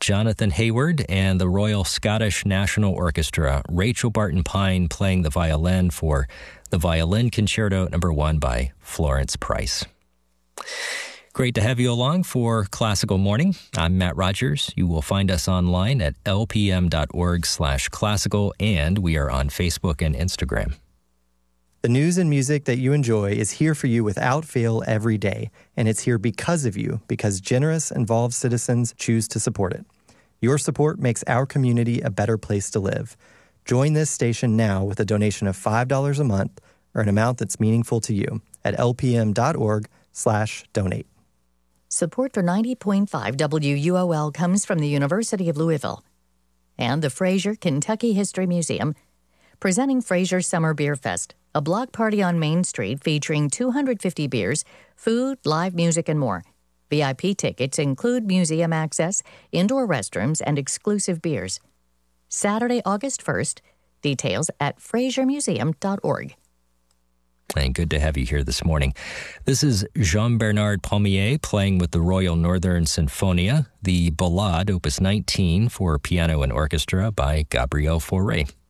Jonathan Hayward and the Royal Scottish National Orchestra. Rachel Barton Pine playing the violin for the Violin Concerto No. 1 by Florence Price. Great to have you along for Classical Morning. I'm Matt Rogers. You will find us online at lpm.org/classical, and we are on Facebook and Instagram. The news and music that you enjoy is here for you without fail every day, and it's here because of you, because generous, involved citizens choose to support it. Your support makes our community a better place to live. Join this station now with a donation of $5 a month or an amount that's meaningful to you at lpm.org/donate. Support for 90.5 WUOL comes from the University of Louisville and the Fraser Kentucky History Museum, presenting Fraser Summer Beer Fest, a block party on Main Street featuring 250 beers, food, live music, and more. VIP tickets include museum access, indoor restrooms, and exclusive beers. Saturday, August 1st. Details at frasermuseum.org. And good to have you here this morning. This is Jean-Bernard Palmier playing with the Royal Northern Sinfonia, the Ballade, Opus 19 for piano and orchestra by Gabriel Fauré.